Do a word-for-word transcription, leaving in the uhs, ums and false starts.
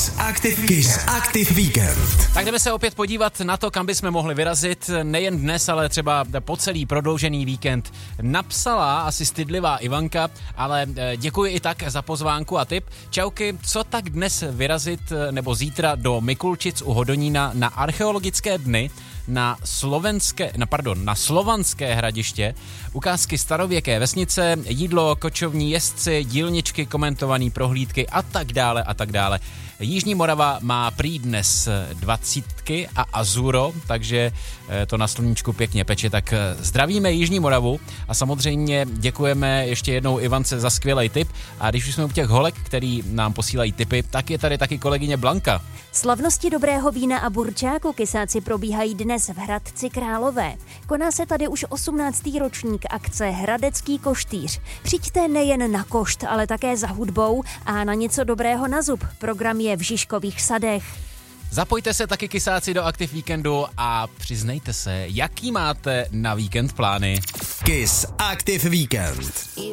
Kiss Active, Kiss Active Víkend. Tak jdeme se opět podívat na to, kam bychom mohli vyrazit, nejen dnes, ale třeba po celý prodloužený víkend. Napsala asi stydlivá Ivanka, ale děkuji i tak za pozvánku a tip. Čauky, co tak dnes vyrazit nebo zítra do Mikulčic u Hodonína na archeologické dny, na slovenské, na pardon, na Slovanské hradiště, ukázky starověké vesnice, jídlo, kočovní jezdci, dílničky, komentované prohlídky a tak dále a tak dále. Jižní Morava má prý dnes dvacítky a azuro, takže to na sluníčku pěkně peče, tak zdravíme Jižní Moravu a samozřejmě děkujeme ještě jednou Ivance za skvělý tip a když už jsme u těch holek, který nám posílají tipy, tak je tady taky kolegyně Blanka. Slavnosti dobrého vína a burčáku kysáci probíhají dnes v Hradci Králové. Koná se tady už osmnáctý ročník akce Hradecký koštýř. Přijďte nejen na košt, ale také za hudbou a na něco dobrého na zub. Program je v Žižkových sadech. Zapojte se taky kysáci do Active Víkendu a přiznejte se, jaký máte na víkend plány. Kiss Active Víkend.